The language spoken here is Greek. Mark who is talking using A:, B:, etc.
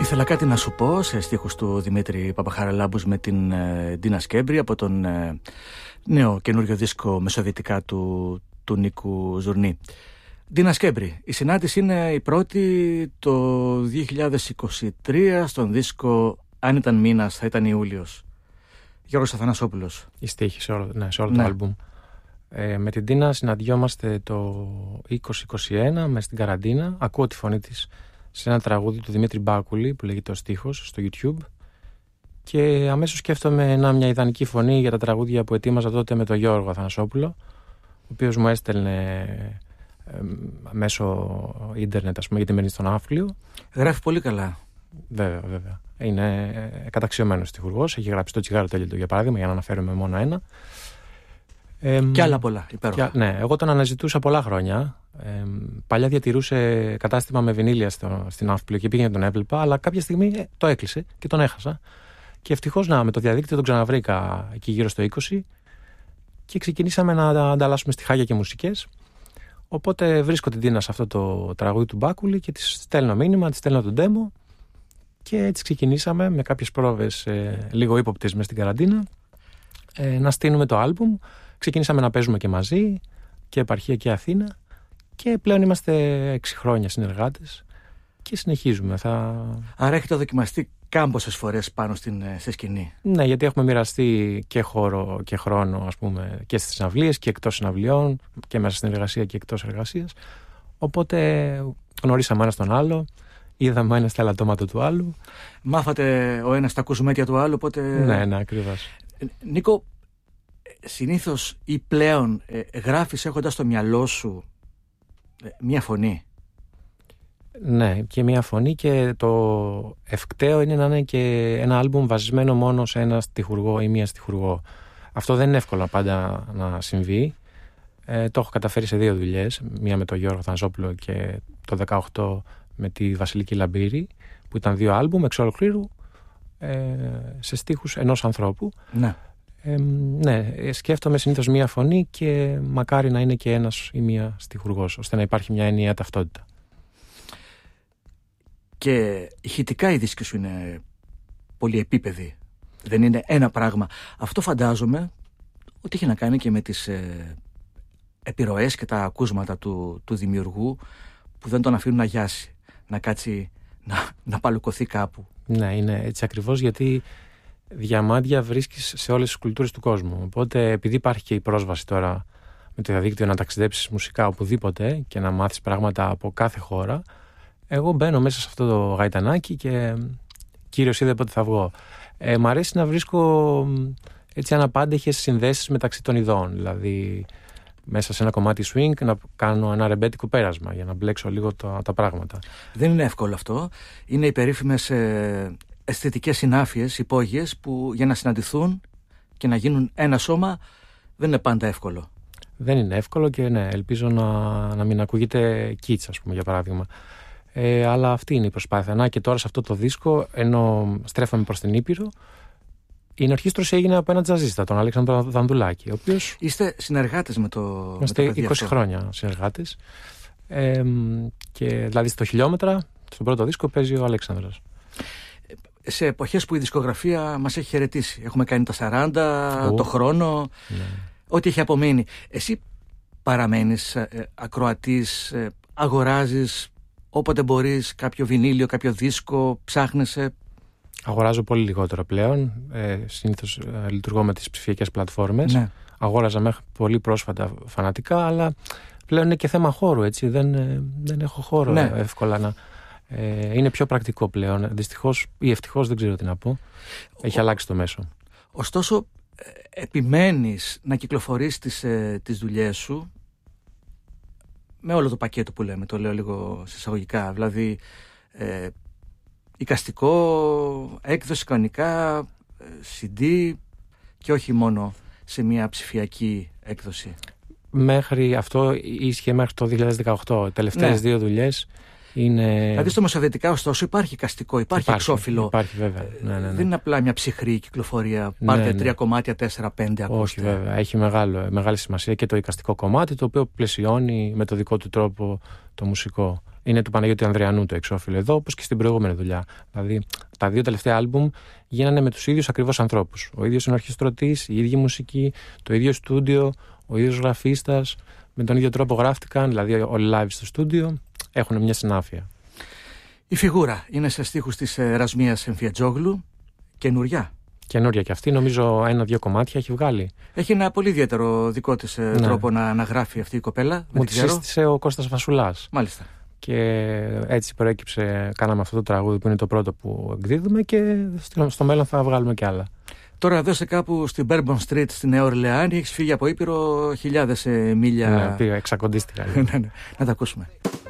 A: Ήθελα κάτι να σου πω σε στίχους του Δημήτρη Παπαχαραλάμπους με την Ντίνα Σκέμπρη από τον νέο καινούριο δίσκο μεσοβιετικά του Νίκου Ζουρνή. Ντίνα Σκέμπρη, η συνάντηση είναι η πρώτη το 2023 στον δίσκο «Αν ήταν μήνας θα ήταν Ιούλιος». Γιώργος Αθανασόπουλος.
B: Η στίχη σε όλο το άλμπουμ. Με την Ντίνα συναντιόμαστε το 2021 μες στην καραντίνα. Ακούω τη φωνή της σε ένα τραγούδι του Δημήτρη Μπάκουλη που λέγεται «Ο στίχος» στο YouTube και αμέσως σκέφτομαι μια ιδανική φωνή για τα τραγούδια που ετοίμαζα τότε με τον Γιώργο Αθανασόπουλο, ο οποίος μου έστελνε μέσω ίντερνετ, ας πούμε, γιατί μένει στον Άφλιο.
A: Γράφει πολύ καλά.
B: Βέβαια. Είναι καταξιωμένος στιχουργός. Έχει γράψει το Τσιγάρο Τέλειο, για παράδειγμα, για να αναφέρουμε μόνο ένα.
A: Και άλλα πολλά, υπέροχα.
B: Ναι, εγώ τον αναζητούσα πολλά χρόνια. Παλιά διατηρούσε κατάστημα με βινίλια στην Άφλιο και πήγαινε τον έβλεπα, αλλά κάποια στιγμή το έκλεισε και τον έχασα. Και ευτυχώς με το διαδίκτυο τον ξαναβρήκα εκεί γύρω στο 20 και ξεκινήσαμε να ανταλλάσσουμε στιχάκια και μουσικές. Οπότε βρίσκω την Τίνα σε αυτό το τραγούδι του Μπάκουλη και της στέλνω μήνυμα, της στέλνω τον demo και έτσι ξεκινήσαμε με κάποιες πρόβες λίγο ύποπτες μες στην καραντίνα να στείλουμε το άλμπουμ. Ξεκινήσαμε να παίζουμε και μαζί και επαρχία και Αθήνα και πλέον είμαστε 6 χρόνια συνεργάτες και συνεχίζουμε.
A: Άρα έχετε δοκιμαστεί κάμποσες φορές πάνω στη σκηνή.
B: Ναι, γιατί έχουμε μοιραστεί και χώρο και χρόνο, ας πούμε, και στις συναυλίες και εκτός συναυλιών και μέσα στην εργασία και εκτός εργασίας. Οπότε γνωρίσαμε ένα τον άλλο, είδαμε ένα στα ελαττώματα του άλλου.
A: Μάθατε ο ένας τα κουζουμέτια του άλλου, οπότε...
B: Ναι, ακριβώς.
A: Νίκο, συνήθως ή πλέον γράφεις έχοντας στο μυαλό σου μία φωνή?
B: Ναι, και μία φωνή, και το ευκταίο είναι να είναι και ένα άλμπουμ βασισμένο μόνο σε ένα στιχουργό ή μία στιχουργό. Αυτό δεν είναι εύκολο πάντα να συμβεί. Το έχω καταφέρει σε 2 δουλειές. Μία με τον Γιώργο Αθανασόπουλο και το 2018 με τη Βασιλική Λαμπύρη, που ήταν 2 άλμπουμ εξ ολοκλήρου σε στίχους ενός ανθρώπου.
A: Ναι.
B: Ναι, σκέφτομαι συνήθως μία φωνή και μακάρι να είναι και ένας ή μία στιχουργός, ώστε να υπάρχει μια ενιαία ταυτότητα.
A: Και ηχητικά οι δίσκοι σου είναι πολύ επίπεδοι. Δεν είναι ένα πράγμα. Αυτό φαντάζομαι ότι έχει να κάνει και με τις επιρροές και τα ακούσματα του δημιουργού, που δεν τον αφήνουν να γιάσει, να κάτσει να παλουκωθεί κάπου.
B: Ναι, είναι έτσι ακριβώς, γιατί διαμάντια βρίσκεις σε όλες τις κουλτούρες του κόσμου. Οπότε, επειδή υπάρχει και η πρόσβαση τώρα με το διαδίκτυο να ταξιδέψεις μουσικά οπουδήποτε και να μάθεις πράγματα από κάθε χώρα, εγώ μπαίνω μέσα σε αυτό το γαϊτανάκι και κύριος είδε πότε θα βγω. Μ' αρέσει να βρίσκω έτσι αναπάντεχες συνδέσεις μεταξύ των ειδών. Δηλαδή, μέσα σε ένα κομμάτι swing να κάνω ένα ρεμπέτικο πέρασμα για να μπλέξω λίγο τα πράγματα.
A: Δεν είναι εύκολο αυτό. Είναι οι περίφημες αισθητικές συνάφειες, υπόγειες, που για να συναντηθούν και να γίνουν ένα σώμα δεν είναι πάντα εύκολο.
B: Δεν είναι εύκολο και ναι, ελπίζω να μην ακούγεται κίτσα, ας πούμε, για παράδειγμα. Αλλά αυτή είναι η προσπάθεια. Και τώρα σε αυτό το δίσκο, ενώ στρέφαμε προς την Ήπειρο, η ενορχήστρωση έγινε από έναν τζαζίστα, τον Αλέξανδρο Δανδουλάκη, ο οποίος...
A: Είστε συνεργάτες με το
B: Είμαστε 20 χρόνια συνεργάτες. Και δηλαδή στο Χιλιόμετρα, στον πρώτο δίσκο, παίζει ο Αλέξανδρος.
A: Σε εποχές που η δισκογραφία μας έχει χαιρετήσει. Έχουμε κάνει τα 40, το χρόνο, ό,τι έχει απομείνει. Εσύ παραμένεις ακροατής, αγοράζεις όποτε μπορείς κάποιο βινίλιο, κάποιο δίσκο, ψάχνεσαι?
B: Αγοράζω πολύ λιγότερο πλέον. Συνήθως λειτουργώ με τις ψηφιακές πλατφόρμες. Ναι. Αγόραζα μέχρι πολύ πρόσφατα φανατικά, αλλά πλέον είναι και θέμα χώρου, έτσι. Δεν έχω χώρο εύκολα να... είναι πιο πρακτικό πλέον. Δυστυχώς ή ευτυχώς, δεν ξέρω τι να πω. Έχει αλλάξει το μέσο.
A: Ωστόσο, επιμένεις να κυκλοφορείς τις δουλειές σου με όλο το πακέτο που λέμε, το λέω λίγο συσσαγωγικά. Δηλαδή, εικαστικό, έκδοση κανονικά, CD και όχι μόνο σε μια ψηφιακή έκδοση.
B: Μέχρι αυτό ίσχυε μέχρι το 2018. Τελευταίες 2 δουλειές
A: Δηλαδή στο μεσοβετικά, ωστόσο, υπάρχει εικαστικό, υπάρχει εξώφυλλο.
B: Υπάρχει, βέβαια.
A: Δεν είναι απλά μια ψυχρή κυκλοφορία. Πάρτε 3 κομμάτια, 4-5 ακούστε.
B: Όχι, βέβαια. Έχει μεγάλη σημασία και το εικαστικό κομμάτι, το οποίο πλαισιώνει με το δικό του τρόπο το μουσικό. Είναι του Παναγιώτη Ανδριανού το εξώφυλλο εδώ, όπως και στην προηγούμενη δουλειά. Δηλαδή, τα 2 τελευταία άλμπουμ γίνανε με τους ίδιους ακριβώς ανθρώπους. Ο ίδιος είναι ορχιστρωτής, η ίδια μουσική, το ίδιο στούντιο, ο ίδιος γραφίστας. Με τον ίδιο τρόπο γράφτηκαν, δηλαδή όλοι live στο στούντιο, έχουν μια συνάφεια.
A: Η φιγούρα είναι σε στίχους της Ρασμίας Εμφιατζόγλου, καινούρια.
B: Καινούρια και αυτή, νομίζω 1-2 κομμάτια έχει βγάλει.
A: Έχει ένα πολύ ιδιαίτερο δικό της τρόπο να γράφει αυτή η κοπέλα.
B: Μου τη σύστησε ο Κώστας Βασουλάς.
A: Μάλιστα.
B: Και έτσι προέκυψε, κάναμε αυτό το τραγούδι που είναι το πρώτο που εκδίδουμε και στο μέλλον θα βγάλουμε κι άλλα.
A: Τώρα εδώ σε κάπου στην Bourbon Street στη Νέα Ορλεάνη έχεις φύγει από Ήπειρο χιλιάδες μίλια.
B: Ναι, πήγα, εξακοντίστηκα.
A: Να τα ακούσουμε.